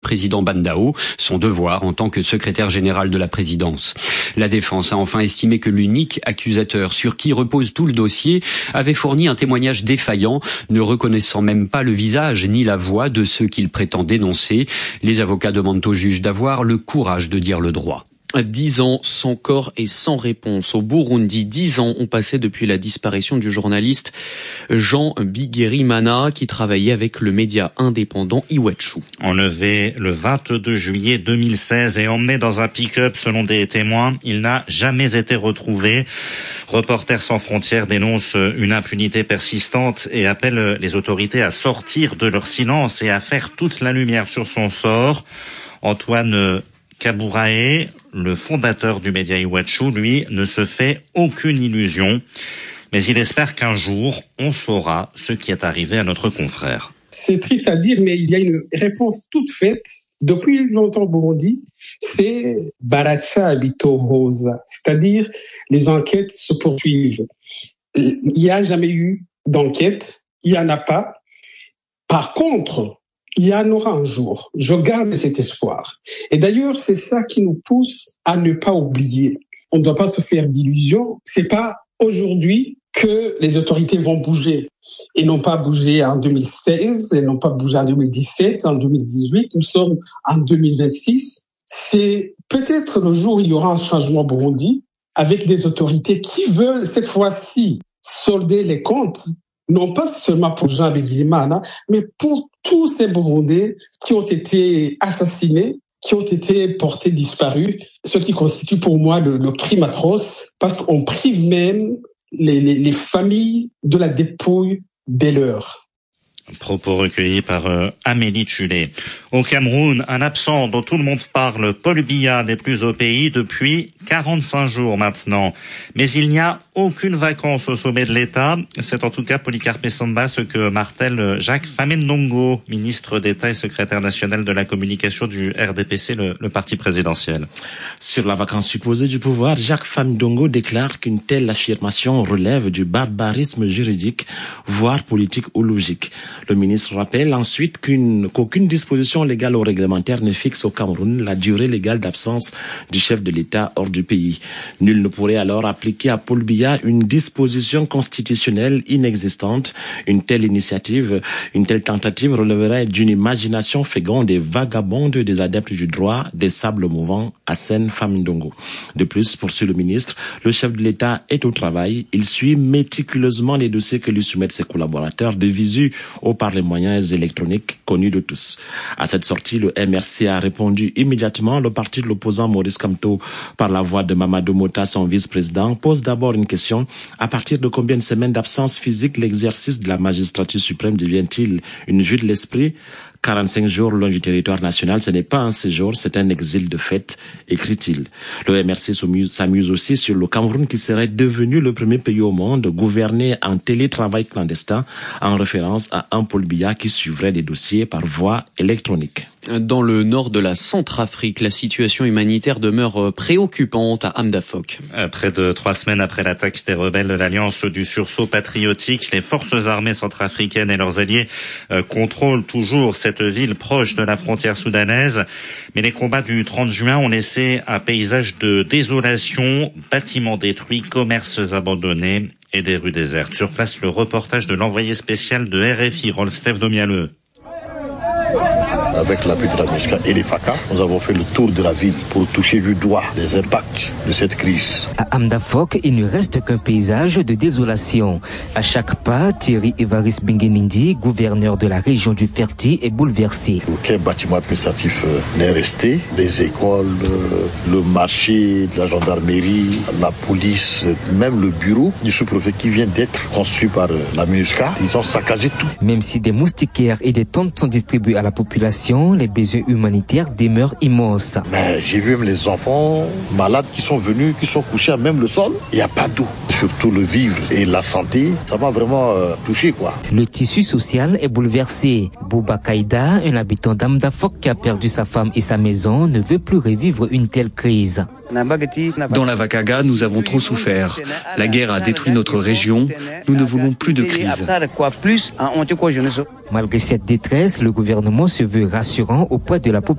président Bandao, son devoir en tant que secrétaire général de la présidence. La défense a enfin estimé que l'unique accusateur sur qui repose tout le dossier avait fourni un témoignage défaillant, ne reconnaissant même pas le visage ni la voix de ceux qu'il prétend dénoncer. Les avocats demandent au juge d'avoir le courage de dire le droit. 10 ans sans corps et sans réponse. Au Burundi, 10 ans ont passé depuis la disparition du journaliste Jean Bigirimana qui travaillait avec le média indépendant Iwachu. Enlevé le 22 juillet 2016 et emmené dans un pick-up selon des témoins, il n'a jamais été retrouvé. Reporters sans frontières dénonce une impunité persistante et appelle les autorités à sortir de leur silence et à faire toute la lumière sur son sort. Antoine Kabouraé, le fondateur du média Iwachu, lui, ne se fait aucune illusion. Mais il espère qu'un jour, on saura ce qui est arrivé à notre confrère. C'est triste à dire, mais il y a une réponse toute faite depuis longtemps au Burundi. C'est Baracha Abito Rosa. C'est-à-dire, les enquêtes se poursuivent. Il n'y a jamais eu d'enquête. Il n'y en a pas. Par contre, il y en aura un jour. Je garde cet espoir. Et d'ailleurs, c'est ça qui nous pousse à ne pas oublier. On ne doit pas se faire d'illusions. C'est pas aujourd'hui que les autorités vont bouger. Ils n'ont pas bougé en 2016, ils n'ont pas bougé en 2017, en 2018. Nous sommes en 2026. C'est peut-être le jour où il y aura un changement au Burundi avec des autorités qui veulent cette fois-ci solder les comptes. Non pas seulement pour Jean Bigirimana, mais pour tous ces Burundais qui ont été assassinés, qui ont été portés disparus, ce qui constitue pour moi le crime atroce, parce qu'on prive même les familles de la dépouille des leurs. Propos recueillis par Amélie Tulé. Au Cameroun, un absent dont tout le monde parle, Paul Biya, n'est plus au pays depuis 45 jours maintenant. Mais il n'y a aucune vacance au sommet de l'État. C'est en tout cas Polycarpe Samba ce que martèle Jacques Famendongo, ministre d'État et secrétaire national de la communication du RDPC, le parti présidentiel. Sur la vacance supposée du pouvoir, Jacques Famendongo déclare qu'une telle affirmation relève du barbarisme juridique, voire politique ou logique. Le ministre rappelle ensuite qu'aucune disposition légale ou réglementaire ne fixe au Cameroun la durée légale d'absence du chef de l'État hors du pays. Nul ne pourrait alors appliquer à Paul Biya une disposition constitutionnelle inexistante. Une telle tentative relèverait d'une imagination féconde et vagabonde des adeptes du droit des sables mouvants, assène Famendongo. De plus, poursuit le ministre, le chef de l'État est au travail. Il suit méticuleusement les dossiers que lui soumettent ses collaborateurs de visu par les moyens électroniques connus de tous. À cette sortie, le MRC a répondu immédiatement. Le parti de l'opposant Maurice Kamto, par la voix de Mamadou Mota, son vice-président, pose d'abord une question. À partir de combien de semaines d'absence physique l'exercice de la magistrature suprême devient-il une vue de l'esprit ? 45 jours loin du territoire national, ce n'est pas un séjour, c'est un exil de fait, écrit-il. Le MRC s'amuse aussi sur le Cameroun qui serait devenu le premier pays au monde gouverné en télétravail clandestin, en référence à un Paul Biya qui suivrait des dossiers par voie électronique. Dans le nord de la Centrafrique, la situation humanitaire demeure préoccupante à Hamdafok. Près de 3 semaines après l'attaque des rebelles de l'Alliance du sursaut patriotique, les forces armées centrafricaines et leurs alliés contrôlent toujours cette ville proche de la frontière soudanaise. Mais les combats du 30 juin ont laissé un paysage de désolation, bâtiments détruits, commerces abandonnés et des rues désertes. Sur place, le reportage de l'envoyé spécial de RFI, Rolf-Steve Domialeux. Avec l'appui de la MINUSCA et les FACA, nous avons fait le tour de la ville pour toucher du doigt les impacts de cette crise. À Hamdafok, il ne reste qu'un paysage de désolation. À chaque pas, Thierry Évariste Benguenindi, gouverneur de la région du Ferti, est bouleversé. Aucun bâtiment administratif n'est resté. Les écoles, le marché, la gendarmerie, la police, même le bureau du sous-préfet qui vient d'être construit par la MINUSCA, ils ont saccagé tout. Même si des moustiquaires et des tentes sont distribuées à la population, les besoins humanitaires demeurent immenses. Mais j'ai vu même les enfants malades qui sont venus, qui sont couchés à même le sol. Il n'y a pas d'eau. Surtout le vivre et la santé, ça m'a vraiment touché, quoi. Le tissu social est bouleversé. Bouba Kaïda, un habitant d'Hamdafok qui a perdu sa femme et sa maison, ne veut plus revivre une telle crise. Dans la Vakaga, nous avons trop souffert. La guerre a détruit notre région. Nous ne voulons plus de crise. Malgré cette détresse, le gouvernement se veut rassurant auprès de la population.